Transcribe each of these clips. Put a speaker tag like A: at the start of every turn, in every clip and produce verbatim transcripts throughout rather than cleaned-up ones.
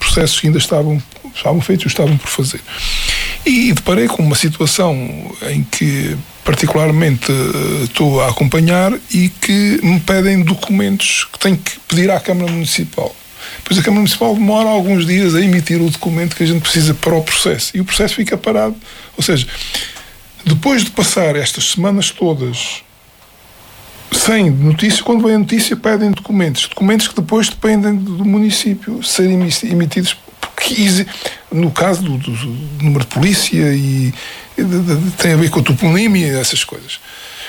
A: processos que ainda estavam, estavam feitos ou estavam por fazer. E deparei com uma situação em que particularmente estou a acompanhar e que me pedem documentos que tenho que pedir à Câmara Municipal. Pois a Câmara Municipal demora alguns dias a emitir o documento que a gente precisa para o processo. E o processo fica parado. Ou seja, depois de passar estas semanas todas sem notícia, quando vem a notícia pedem documentos. Documentos que depois dependem do município serem emitidos, porque no caso do, do, do número de polícia e de, de, de, tem a ver com a toponímia e essas coisas.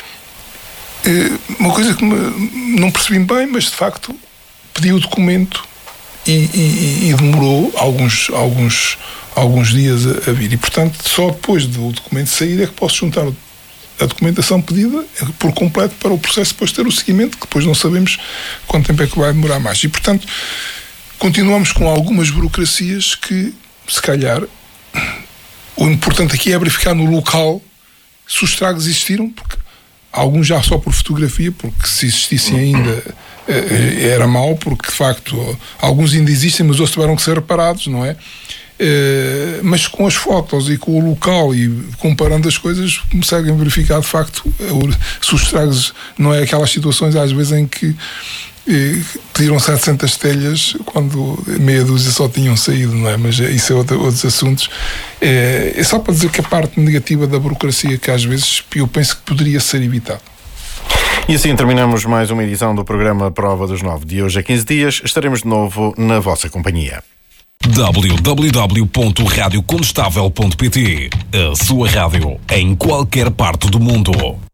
A: Uma coisa que me, não percebi bem, mas de facto pedi o documento e, e, e demorou alguns, alguns, alguns dias a, a vir. E portanto só depois do documento sair é que posso juntar a documentação pedida por completo para o processo depois ter o seguimento, que depois não sabemos quanto tempo é que vai demorar mais. E portanto continuamos com algumas burocracias que, se calhar, o importante aqui é verificar no local se os estragos existiram, porque alguns já só por fotografia, porque se existissem ainda era mau, porque de facto alguns ainda existem, mas outros tiveram que ser reparados, não é? Mas com as fotos e com o local e comparando as coisas, conseguem verificar de facto se os estragos não é aquelas situações às vezes em que pediram setecentas telhas quando meia dúzia só tinham saído, não é? Mas isso é outro, outros assuntos. É, é só para dizer que a parte negativa da burocracia que às vezes eu penso que poderia ser evitada.
B: E assim terminamos mais uma edição do programa Prova dos Nove. De hoje a quinze dias estaremos de novo na vossa companhia.
C: w w w ponto rádio condestável ponto p t, a sua rádio em qualquer parte do mundo.